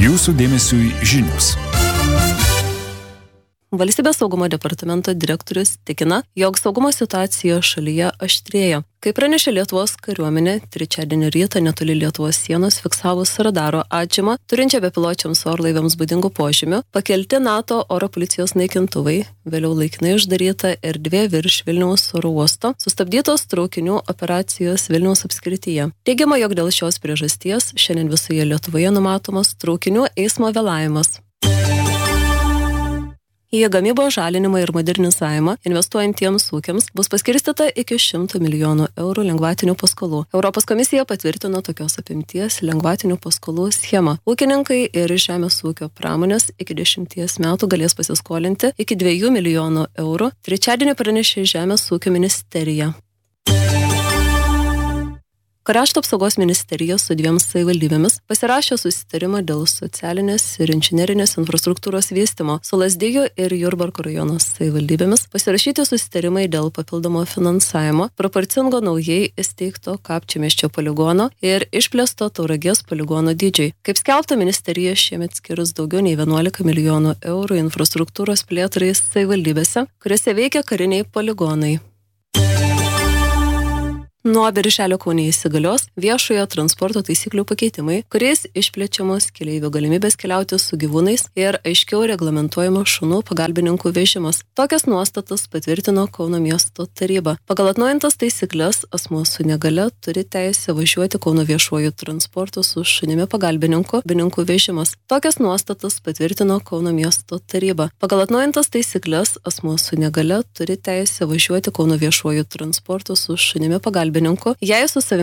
Jūsų dėmesiui žinios. Valstybės saugumo departamento direktorius tikina, jog saugumo situacija šalyje aštrėja. Kaip pranešė Lietuvos kariuomenė, trečiadienį rytą netoli Lietuvos sienos fiksavus radaro atžymą, turinčią bepiločiams orlaiviams būdingų požymių, pakelti NATO oro policijos naikintuvai, vėliau laikinai uždaryta erdvė virš Vilniaus oro uosto, sustabdytos traukinių operacijos Vilniaus apskrityje. Teigiama, jog dėl šios priežasties šiandien visoje Lietuvoje numatomas traukinių eismo vėlavimas. Į gamybos žalinimą ir modernizavimą investuojantiems ūkiams bus paskirstyta iki 100 milijonų eurų lengvatinių paskolų. Europos komisija patvirtino tokios apimties lengvatinių paskolų schemą. Ūkininkai ir žemės ūkio pramonės iki 10 metų galės pasiskolinti iki 2 milijonų eurų. Trečiadienį pranešė Žemės ūkio ministerija. Krašto apsaugos ministerija su 2 savivaldybėmis pasirašė susitarimą dėl socialinės ir inžinerinės infrastruktūros vystymo. Su Lazdijų ir Jurbarko rajono savivaldybėmis pasirašyti susitarimai dėl papildomo finansavimo, proporcingo naujai įsteigto Kapčiamiesčio poligono ir išplėsto Tauragės poligono dydžiai. Kaip skelbta, ministerija šiemet skirs daugiau nei 11 milijonų eurų infrastruktūros plėtrai savivaldybėse, kuriuose veikia kariniai poligonai. Nuo birželio Kaune įsigalios viešojo transporto taisyklių pakeitimai, kuriais išplečiamos keleivių galimybės keliauti su gyvūnais ir aiškiau reglamentuojamos šunų pagalbininkų vežimas. Tokias nuostatas patvirtino Kauno miesto taryba. Pagal atnaujintas taisyklės asmuo su negale turi teisę važiuoti Kauno viešuoju transportu su šunimi pagalbininku vežimas. Tokias nuostatas patvirtino Kauno miesto taryba. Pagal atnaujintas taisyklės asmuo su negale turi teisę važiuoti Kauno viešuoju transportu su šunimi pagalbininku, jei su savimi